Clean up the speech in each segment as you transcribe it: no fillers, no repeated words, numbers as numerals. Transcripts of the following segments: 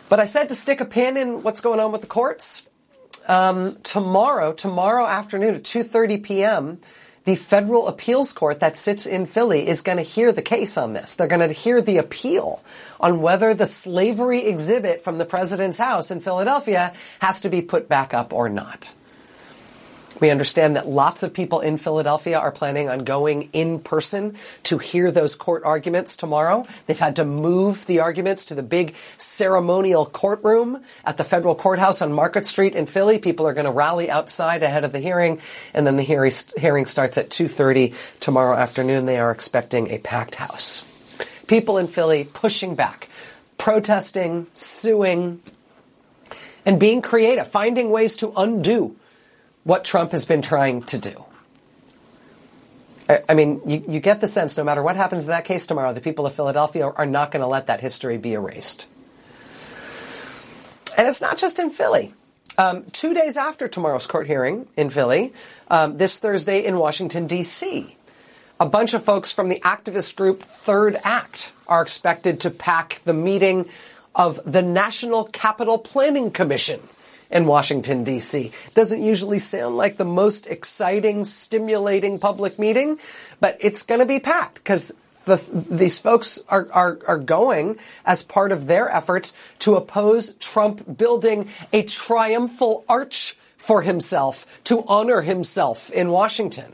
But I said to stick a pin in what's going on with the courts. Tomorrow afternoon at 2:30 p.m., the federal appeals court that sits in Philly is going to hear the case on this. They're going to hear the appeal on whether the slavery exhibit from the president's house in Philadelphia has to be put back up or not. We understand that lots of people in Philadelphia are planning on going in person to hear those court arguments tomorrow. They've had to move the arguments to the big ceremonial courtroom at the federal courthouse on Market Street in Philly. People are going to rally outside ahead of the hearing, and then the hearing starts at 2:30 tomorrow afternoon. They are expecting a packed house. People in Philly pushing back, protesting, suing, and being creative, finding ways to undo what Trump has been trying to do. I mean, you get the sense no matter what happens in that case tomorrow, the people of Philadelphia are not going to let that history be erased. And it's not just in Philly. 2 days after tomorrow's court hearing in Philly, this Thursday in Washington, D.C., a bunch of folks from the activist group Third Act are expected to pack the meeting of the National Capital Planning Commission in Washington, D.C. Doesn't usually sound like the most exciting, stimulating public meeting, but it's going to be packed because these folks are going as part of their efforts to oppose Trump building a triumphal arch for himself to honor himself in Washington.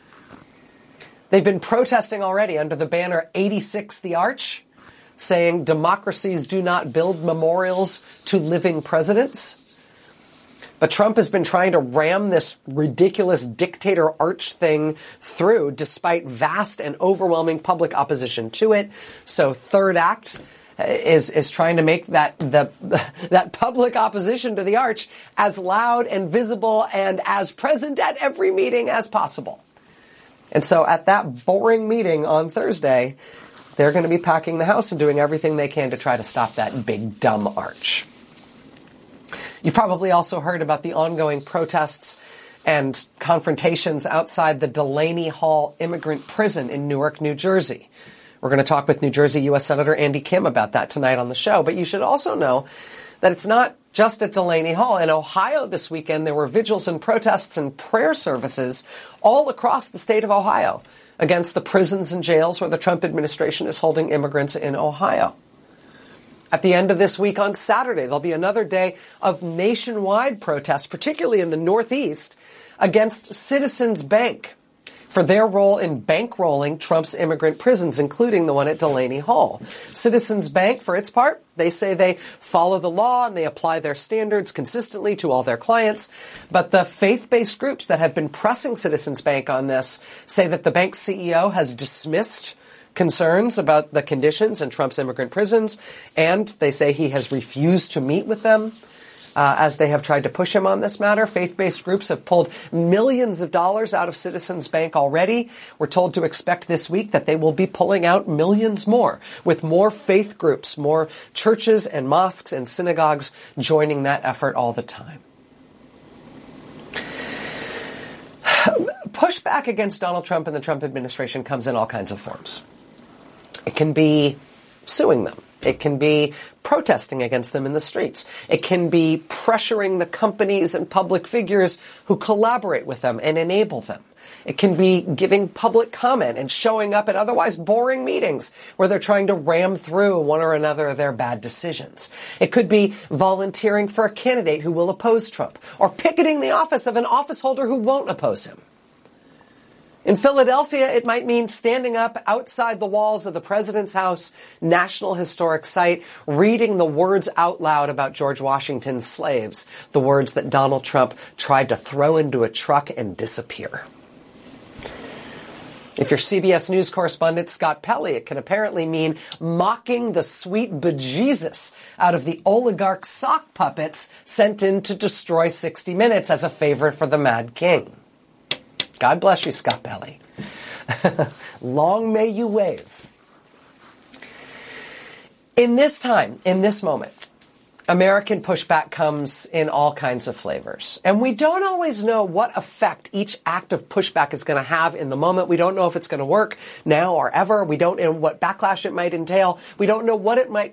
They've been protesting already under the banner 86 the Arch, saying democracies do not build memorials to living presidents. But Trump has been trying to ram this ridiculous dictator arch thing through despite vast and overwhelming public opposition to it. So Third Act is trying to make that public opposition to the arch as loud and visible and as present at every meeting as possible. And so at that boring meeting on Thursday, they're going to be packing the house and doing everything they can to try to stop that big dumb arch. You probably also heard about the ongoing protests and confrontations outside the Delaney Hall Immigrant Prison in Newark, New Jersey. We're going to talk with New Jersey U.S. Senator Andy Kim about that tonight on the show. But you should also know that it's not just at Delaney Hall. In Ohio this weekend, there were vigils and protests and prayer services all across the state of Ohio against the prisons and jails where the Trump administration is holding immigrants in Ohio. At the end of this week on Saturday, there'll be another day of nationwide protests, particularly in the Northeast, against Citizens Bank for their role in bankrolling Trump's immigrant prisons, including the one at Delaney Hall. Citizens Bank, for its part, they say they follow the law and they apply their standards consistently to all their clients. But the faith-based groups that have been pressing Citizens Bank on this say that the bank's CEO has dismissed concerns about the conditions in Trump's immigrant prisons, and they say he has refused to meet with them as they have tried to push him on this matter. Faith-based groups have pulled millions of dollars out of Citizens Bank already. We're told to expect this week that they will be pulling out millions more, with more faith groups, more churches and mosques and synagogues joining that effort all the time. Pushback against Donald Trump and the Trump administration comes in all kinds of forms. It can be suing them. It can be protesting against them in the streets. It can be pressuring the companies and public figures who collaborate with them and enable them. It can be giving public comment and showing up at otherwise boring meetings where they're trying to ram through one or another of their bad decisions. It could be volunteering for a candidate who will oppose Trump or picketing the office of an office holder who won't oppose him. In Philadelphia, it might mean standing up outside the walls of the President's House, National Historic Site, reading the words out loud about George Washington's slaves, the words that Donald Trump tried to throw into a truck and disappear. If you're CBS News correspondent Scott Pelley, it can apparently mean mocking the sweet bejesus out of the oligarch sock puppets sent in to destroy 60 Minutes as a favor for the Mad King. God bless you, Scott Pelley. Long may you wave. In this time, in this moment, American pushback comes in all kinds of flavors. And we don't always know what effect each act of pushback is going to have in the moment. We don't know if it's going to work now or ever. We don't know what backlash it might entail. We don't know what it might